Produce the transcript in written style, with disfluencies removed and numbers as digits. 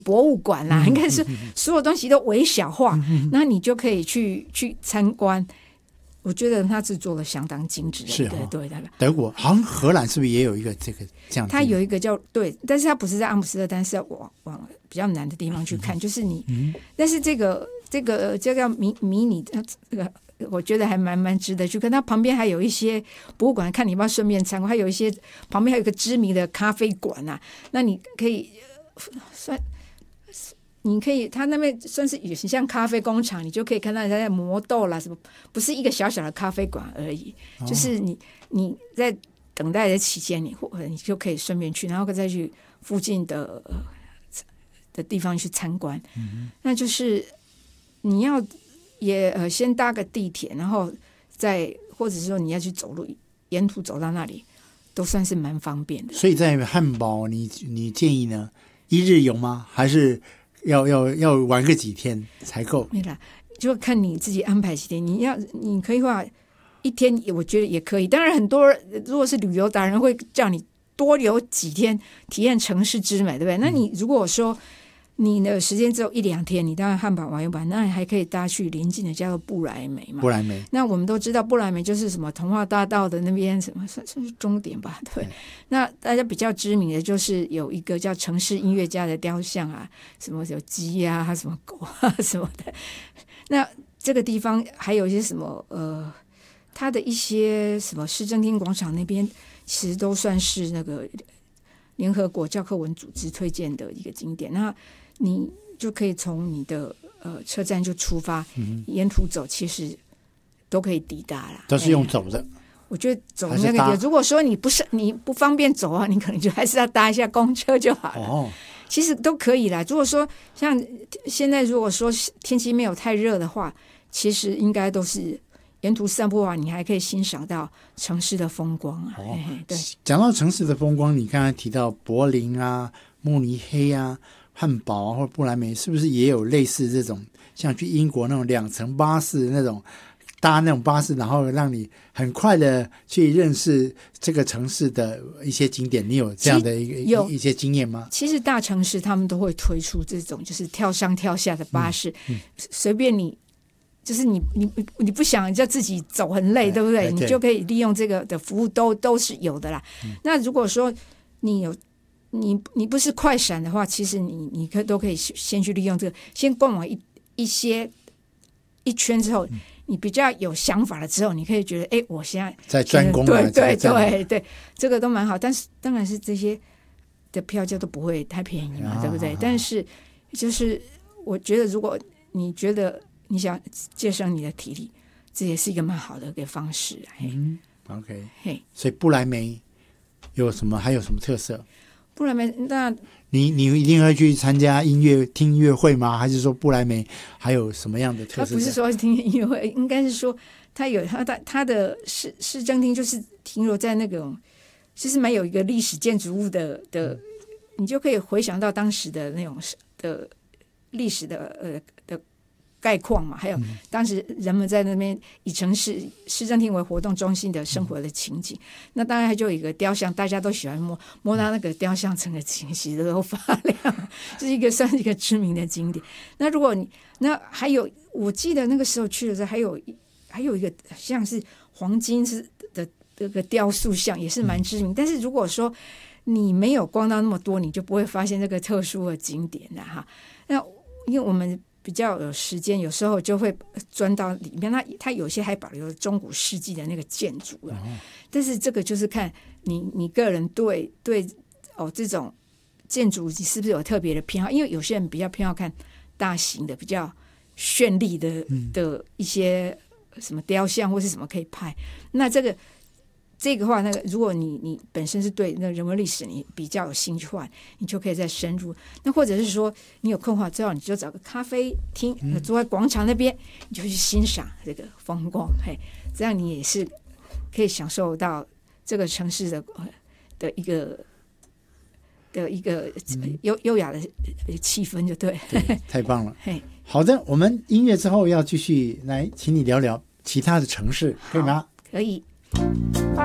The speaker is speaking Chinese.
博物馆啦，应该是所有东西都微小化，那你就可以去参观。我觉得它是做的相当精致的， 是对。 德国好像荷兰是不是也有一个这样？ 它有一个叫对，但是它不是在阿姆斯特丹，是要往比较南的地方去看，就是你，但是这个叫迷你这个。我觉得还蛮值得去看，它旁边还有一些博物馆，看你要不要顺便参观。还有一些旁边还有一个知名的咖啡馆啊，那你可以它那边算是也像咖啡工厂，你就可以看到人家在磨豆啦什么，不是一个小小的咖啡馆而已，就是你在等待的期间，你就可以顺便去，然后再去附近的地方去参观。那就是你要。也先搭个地铁，然后再或者是说你要去走路，沿途走到那里都算是蛮方便的。 所以在汉堡你建议呢一日游吗？还是要玩个几天才够？ 没啦，就看你自己安排几天。你可以话一天，我觉得也可以。当然很多如果是旅游达人会叫你多留几天，体验城市之美，对不对？那你如果说你的时间只有1-2天，你当然汉堡玩一玩，那你还可以搭去邻近的叫做布莱梅嘛。 布莱梅， 那我们都知道布莱梅就是什么童话大道的那边什么算是终点吧？对。那大家比较知名的就是有一个叫城市音乐家的雕像啊，什么有鸡啊，什么狗啊什么的。那这个地方还有一些什么它的一些什么市政厅广场那边，其实都算是那个联合国教科文组织推荐的一个景点。那你就可以从你的车站就出发，沿途走其实都可以抵达了。 都是用走的。 我觉得走那个如果说你不方便走啊，你可能就还是要搭一下公车就好了。其实都可以啦。如果说像现在如果说天气没有太热的话，其实应该都是沿途散步啊，你还可以欣赏到城市的风光啊。对， 讲到城市的风光，你刚才提到柏林啊、慕尼黑啊、汉堡啊或者布莱梅，是不是也有类似这种像去英国那种2层巴士那种搭那种巴士，然后让你很快的去认识这个城市的一些景点？你有这样的一些经验吗？ 其实大城市他们都会推出这种就是跳上跳下的巴士，随便你。就是你不想叫自己走很累，对不对？你就可以利用这个的服务都是有的啦。那如果说你不是快闪的话，其实你都可以先去利用这个，先逛完一圈之后，你比较有想法了之后，你可以觉得我现在在专攻对，这个都蛮好。但是当然是这些的票价都不会太便宜嘛，对不对？但是就是我觉得，如果你觉得你想节省你的体力，这也是一个蛮好的一个方式。 OK， 所以布莱梅还有什么特色？ 布莱梅，那你一定会去参加听音乐会吗？还是说布莱梅还有什么样的特色？ 他不是说听音乐会，应该是说他有他的市政厅，就是停留在那种其实蛮有一个历史建筑物的，你就可以回想到当时的那种的历史的概况嘛，还有当时人们在那边以市政厅为活动中心的生活的情景。那当然就有一个雕像，大家都喜欢摸到那个雕像，整个情绪都发亮，这算是一个知名的景点。那如果那还有，我记得那个时候去的时候，还有一个像是黄金的这个雕塑像，也是蛮知名。但是如果说你没有逛到那么多，你就不会发现这个特殊的景点的哈。那因为我们比较有时间，有时候就会钻到里面，它有些还保留了中古世纪的那个建筑了。但是这个就是看你个人对这种建筑是不是有特别的偏好，因为有些人比较偏好看大型的比较绚丽的一些什么雕像或是什么可以拍。那这个话，那个如果你本身是对那人文历史你比较有兴趣的话，你就可以再深入。那或者是说你有空的话，最好你就找个咖啡厅，坐在广场那边，你就去欣赏这个风光。这样你也是可以享受到这个城市的一个优雅的气氛，就对。 太棒了。好的，我们音乐之后要继续来请你聊聊其他的城市，可以吗？ 可以。